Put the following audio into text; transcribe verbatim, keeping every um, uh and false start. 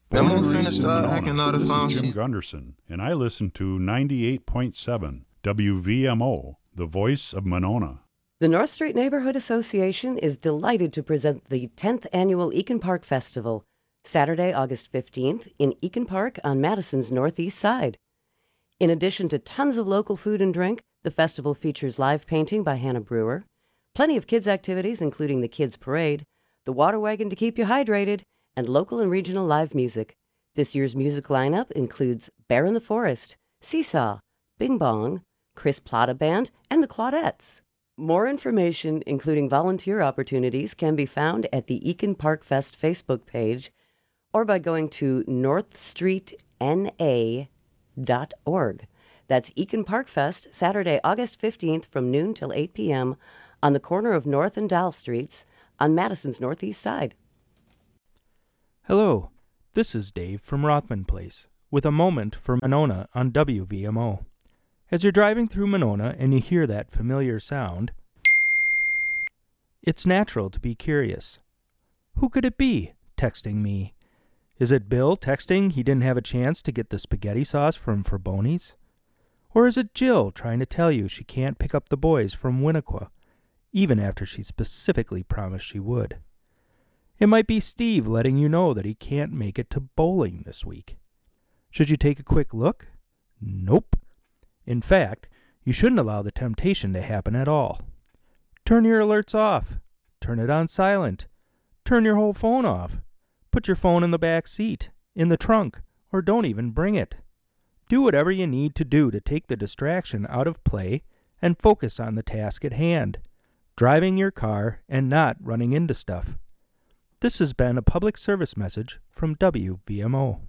Born That and move finna raised in start Monona, acting out of this phone. is Jim Gunderson, and I listen to ninety-eight point seven W V M O, the voice of Monona. The North Street Neighborhood Association is delighted to present the tenth Annual Eakin Park Festival, Saturday, August fifteenth, in Eakin Park on Madison's northeast side. In addition to tons of local food and drink, the festival features live painting by Hannah Brewer, plenty of kids' activities including the Kids Parade, the water wagon to keep you hydrated, and local and regional live music. This year's music lineup includes Bear in the Forest, Seesaw, Bing Bong, Chris Plata Band, and the Claudettes. More information, including volunteer opportunities, can be found at the Eakin Park Fest Facebook page or by going to north street n a dot org. That's Eakin Park Fest, Saturday, August fifteenth from noon till eight p.m. on the corner of North and Dal Streets on Madison's northeast side. Hello, this is Dave from Rothman Place with a moment for Monona on W V M O. As you're driving through Monona and you hear that familiar sound, it's natural to be curious. Who could it be texting me? Is it Bill texting he didn't have a chance to get the spaghetti sauce from Fraboni's? Or is it Jill trying to tell you she can't pick up the boys from Winnequa, even after she specifically promised she would? It might be Steve letting you know that he can't make it to bowling this week. Should you take a quick look? Nope. In fact, you shouldn't allow the temptation to happen at all. Turn your alerts off. Turn it on silent. Turn your whole phone off. Put your phone in the back seat, in the trunk, or don't even bring it. Do whatever you need to do to take the distraction out of play and focus on the task at hand, driving your car and not running into stuff. This has been a public service message from W V M O.